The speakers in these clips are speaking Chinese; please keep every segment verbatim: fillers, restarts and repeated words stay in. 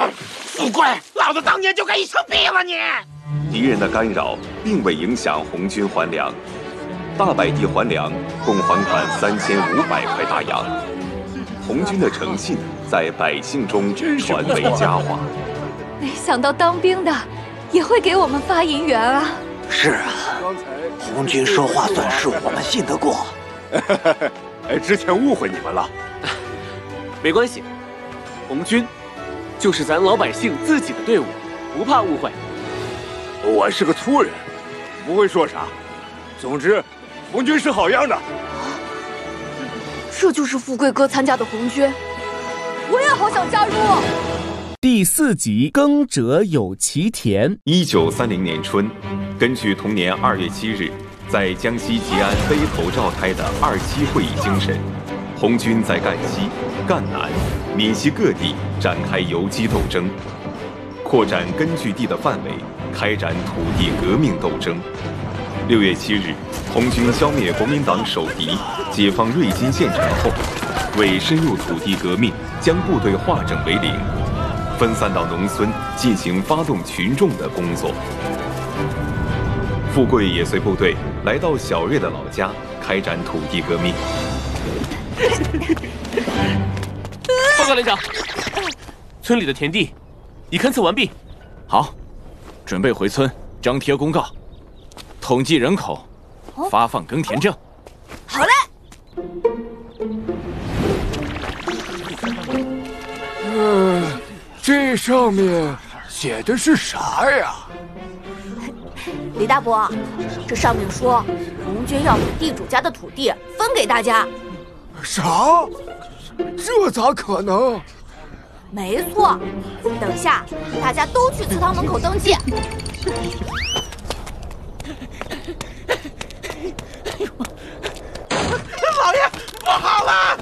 富贵，老子当年就该一枪毙了你！ 敌人的干扰并未影响红军还粮，大百地还粮共还款三千五百块大洋。红军的诚信在百姓中传为佳话。 没想到当兵的也会给我们发银元啊！ 是啊，红军说话算数，我们信得过。 之前误会你们了， 没关系，红军就是咱老百姓自己的队伍，不怕误会。 我是个粗人，不会说啥。总之，红军是好样的。 这就是富贵哥参加的红军，我也好想加入。 第四集，耕者有其田。 一九三零年春，根据同年二月七日在江西吉安飞头召开的二七会议精神，红军在赣西、赣南、闽西各地展开游击斗争，扩展根据地的范围，开展土地革命斗争。六月七日，红军消灭国民党守敌，解放瑞金县城后，为深入土地革命，将部队化整为零，分散到农村进行发动群众的工作。富贵也随部队来到小瑞的老家，开展土地革命。 报告连长，村里的田地已勘测完毕。 好，准备回村张贴公告，统计人口，发放耕田证。 好嘞。 呃，这上面写的是啥呀？ 李大伯，这上面说红军要把地主家的土地分给大家。 啥？这咋可能？ 没错，等下大家都去祠堂门口登记。 老爷，不好了！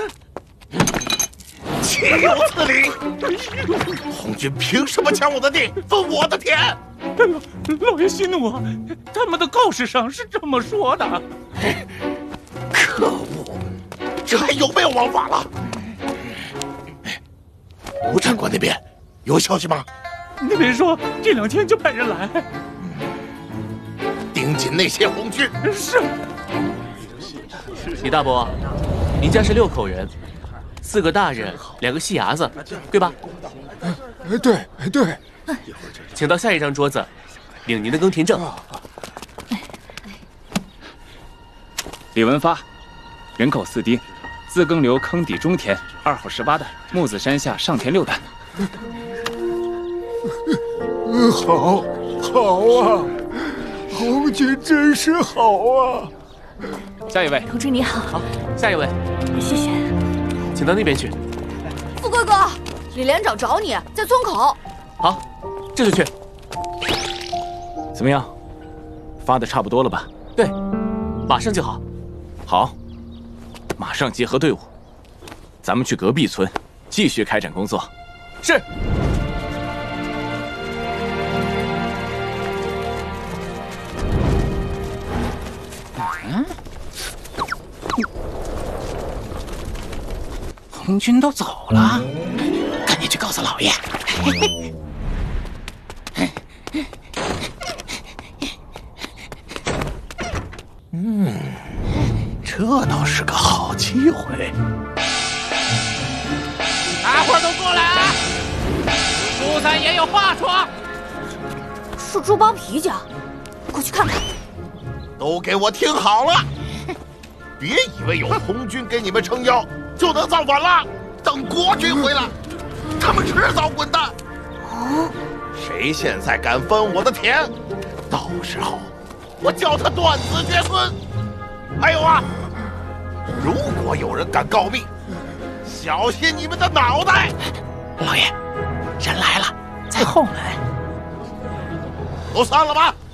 岂有此理！红军凭什么抢我的地，分我的田？ 哎呦，老爷息怒啊！他们的告示上是这么说的。 可恶，这还有没有王法了？吴长官那边有消息吗？ 那边说这两天就派人来， 盯紧那些红军。 是。 李大伯，您家是六口人，四个大人，两个细伢子，对吧？ 对对。 请到下一张桌子，领您的耕田证。 李文发，人口四丁，自耕流坑底中田二号十八担，木子山下上田六担。 好，好啊，红军真是好啊！ 下一位， 同志你好。 好，下一位， 谢谢。 请到那边去。 富贵哥，李连长找你，在村口。 好，这就去。 怎么样？发的差不多了吧？ 对，马上就好。 好，马上结合队伍，咱们去隔壁村继续开展工作。 是。 嗯，红军都走了，赶紧去告诉老爷。 嗯，这倒是个好机会。 大伙儿都过来啊！朱三爷有话说。 是猪包皮家，过去看看。 都给我听好了，别以为有红军给你们撑腰就能造反了。等国军回来，他们迟早滚蛋。 哦， 谁现在敢分我的田，到时候我叫他断子绝孙。还有啊，如果有人敢告密，小心你们的脑袋！ 老爷，人来了，在后门。 都散了吧。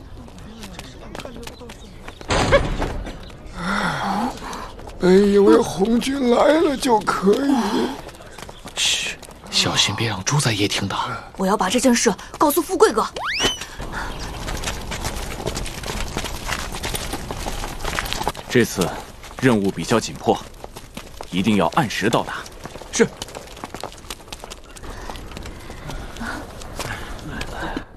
本以为红军来了就可以。 嘘，小心别让朱三爷听到。 我要把这件事告诉富贵哥。 这次任务比较紧迫，一定要按时到达。 是。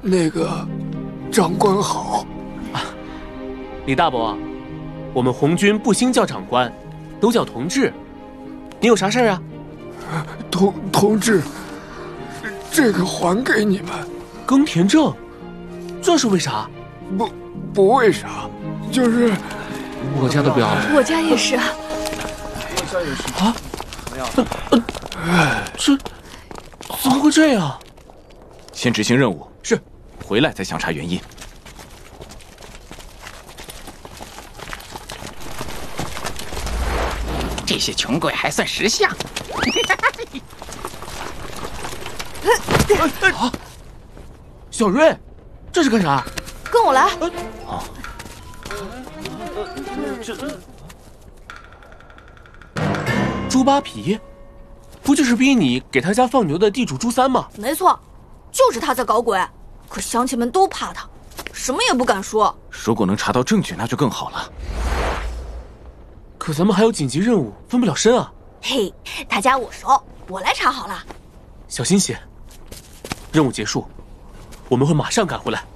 那个长官好。 啊，李大伯，我们红军不兴叫长官，都叫同志。你有啥事儿啊？ 同同志，这个还给你们。 耕田证，这是为啥？ 不不为啥，就是我家的表， 我家也是。 我家也是啊。呃呃，这怎么会这样？ 先执行任务， 是， 回来再详查原因。 这些穷鬼还算识相。 啊，小瑞，这是干啥？ 跟我来。 啊，这猪扒皮，不就是逼你给他家放牛的地主朱三吗？ 没错，就是他在搞鬼。可乡亲们都怕他，什么也不敢说。 如果能查到证据，那就更好了。 可咱们还有紧急任务，分不了身啊。 嘿，他家我熟，我来查好了。 小心些。任务结束，我们会马上赶回来。